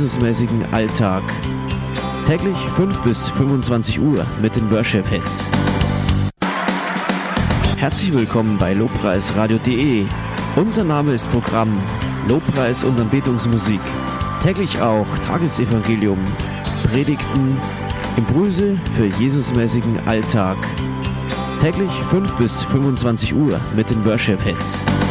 Jesusmäßigen Alltag. Täglich 5 bis 25 Uhr mit den Worship-Hits. Herzlich willkommen bei lobpreisradio.de. Unser Name ist Programm Lobpreis und Anbetungsmusik. Täglich auch Tagesevangelium, Predigten, Impulse für Jesusmäßigen Alltag. Täglich 5 bis 25 Uhr mit den Worship-Hits.